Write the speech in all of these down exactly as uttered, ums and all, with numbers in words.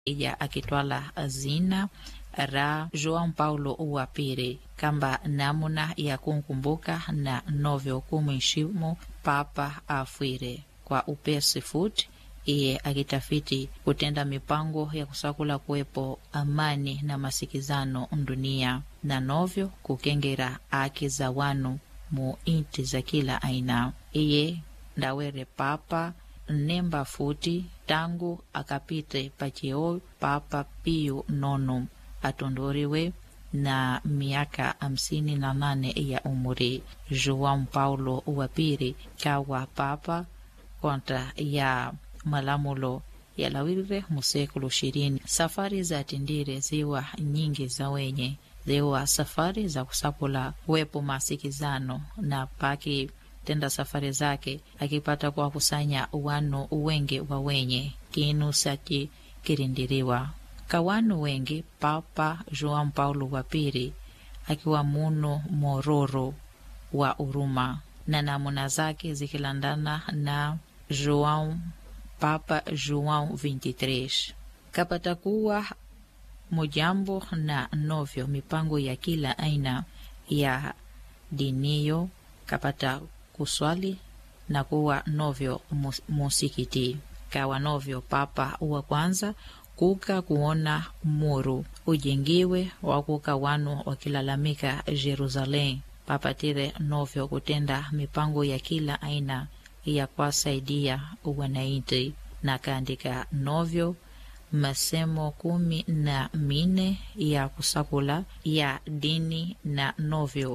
ija akitwala zina ra João Paulo wa pili kamba namuna ya kunkumbuka na novyo kumwishimu papa afwire kwa upesi futi iye akitafiti kutenda mipango ya kusakula kuwepo amani na masikizano dunia na novyo kukengera haki za wanu mu inti za kila aina. Iye ndawere papa nemba futi tangu akapite pacheo Papa Pio nono atondoriwe na miaka hamsini na nane ya umuri. João Paulo wa pili kawa papa kontra ya malamulo ya lawire musekulu ishirini. Safari za tindire ziwa nyingi za wenye ziwa safari za kusapula wepo masikizano na paki tenda safari zake akipata kwa kusanya wanu wengi wa wenye kinu saki kirindiriwa kawanu wengi. Papa João Paulo wa pili akiwa muno mororo wa uruma na namuna zake zikilandana na João Papa João vinte e três kapata kuwa mujambo na novyo mipango ya kila aina ya diniyo kapata kuswali na kuwa novyo mus, musikiti kawa novyo papa wa kwanza kuka kuona muru ujengiwe wakuka wanu wakilalamika Jerusalem. Papa tire novyo kutenda mipango ya kila aina ya kwasaidia wanainti na kaandika novyo masemo kumi na mine ya kusakula ya dini na novyo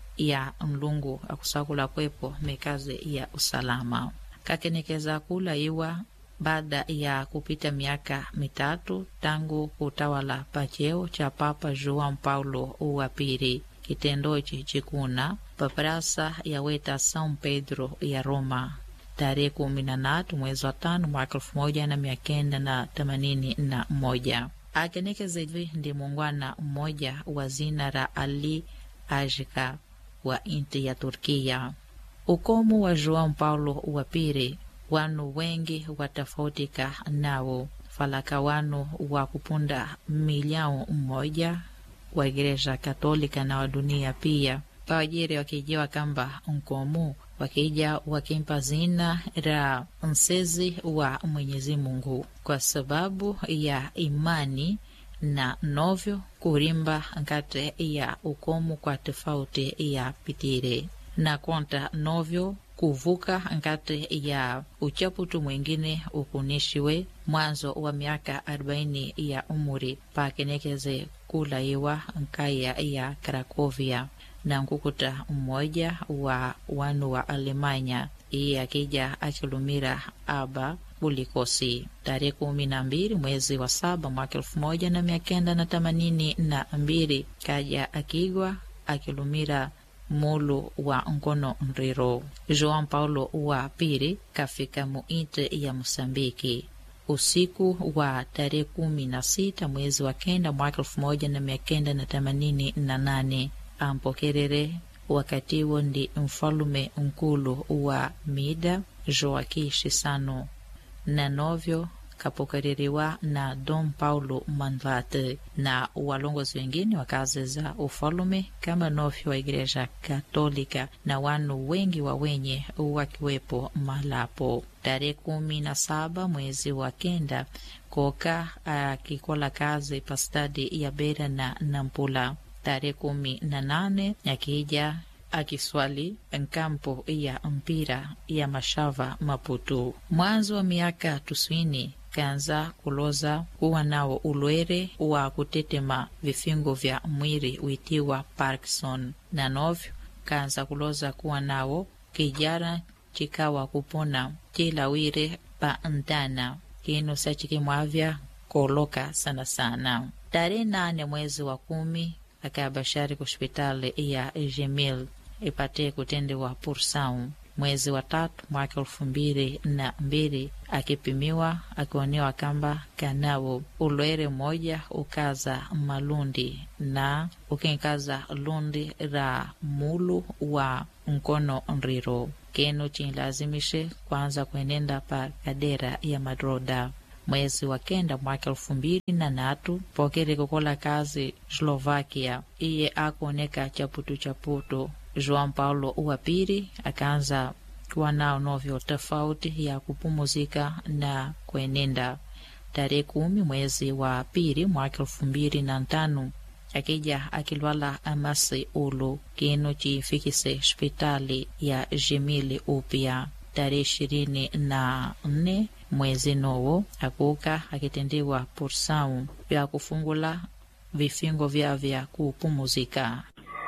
ya mlungu akusakula kwepo mekazi ya usalama kakenekeza kula iwa baada ya kupita miaka mitatu tangu kutawala pacheo cha Papa João Paulo wa pili. Kitendochi chikuna paprasa ya weta São Pedro ya Roma tarehe kumi na tatu mwezi wa tano mwaka elfu moja na mia kenda na themanini na moja. Akenekeza hivi ndi mungwana mmoja wa zina ra Ali Ajika wa inti ya Turkia. Ukomu wa João Paulo wa pili wanu wengi watafautika nao falaka wanu wa kupunda miliao mmoja wa Igreja Katolika na wa dunia pia pawajiri wakijiwa kamba unkomu wakija wakimpa zina ra nsezi wa Mwenyezi Mungu kwa sababu ya imani na novyo kurimba nkate ya ukomu kwa tofauti ya pitire na konta novyo kuvuka nkate ya uchaputu mwingine ukunishiwe mwanzo wa miaka arobaini ya umuri pakenekeze kula iwa nkaya ya Krakovia na nkukuta mmoja wa wanu wa Alemanya iye akija akilumira aba bulikosi tarehe kumi na mbili mwezi wa saba mwaka elfu moja na mia kenda na themanini na mbili kaja akigwa akilumira mulu wa ngono mriro. João Paulo wa pili kafika muinte ya Mosambiki usiku wa tarehe kumi na sita mwezi wa kenda mwaka elfu moja na mia kenda na themanini na nane ampokerere wakati huo ndi mfalume mkulu wa Mida Joaquim Chissano na novyo kapokereriwa na Dom Paulo Manlate na walongozi wengine wa kazi za ufalume kama novyo wa Igreja Katolika na wanu wengi wa wenye wakiwepo malapo. Tarehe kumi na saba mwezi wa kenda koka akikola kazi pastadi ya Beira na Nampula. Tarehe kumi na nane akija akiswali nkampo ya mpira ya Mashava Maputo. Mwanzo wa miaka tuswini kanza kuloza kuwa nao ulwere wa kutetema vifingo vya mwiri uitiwa Parkinson na novyo kanza kuloza kuwa nao kijara chikawa kupona kila wire pa ndana kino sachikimwavya koloka sana sana. Tarehe nane mwezi wa kumi akabashari kwa hospitali ya Gemil ipate kutendewa pursau. Mwezi wa tatu mwaka elfu mbili na mbili akipimiwa akionewa kamba kanao ulwere moja ukaza malundi na ukinkaza lundi ra mulu wa mkono nriro keno chinlazimishe kwanza kuenenda pa kadera ya madroda. mwezi wa kenda mwaka elfu mbili na natu pokere kukola kazi Slovakia. Iye akuoneka chaputu chaputu. João Paulo wa pili akaanza kuwa nao novyo tofauti ya kupumuzika na kuenenda. Tarehe kumi mwezi wa pili mwaka elfu mbili na tano akija akilwala amasi ulu kinu chifikise hospitali ya Jemili upya. Tarehe ishirini na nne mwezi nowo akuka akitendiwa porção vya kufungula vifingo vya vya kupumuzika.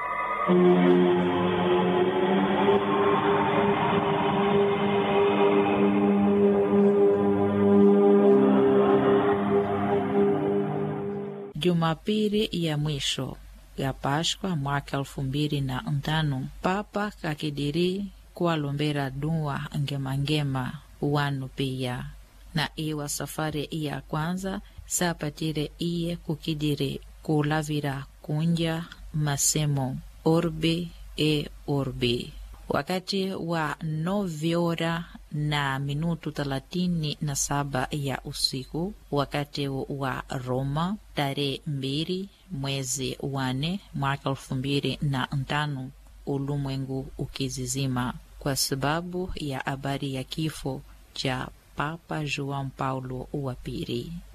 Jumapili ya mwisho ya Páscoa mwaka elfu mbili na tano Papa kakidiri kualombera dua ngema-ngema wanu pia. Na iwa safari ya kwanza sapatire iye kukidiri kulavira kunja masemo orbi e orbi. Wakati wa nove hora na minutu thelathini na saba ya usiku, wakati wa Roma, tarehe mbili mwezi wane mwaka elfu mbili na tano, ulimwengu ukizizima kwa sababu ya habari ya kifo cha Papa João Paulo wa pili.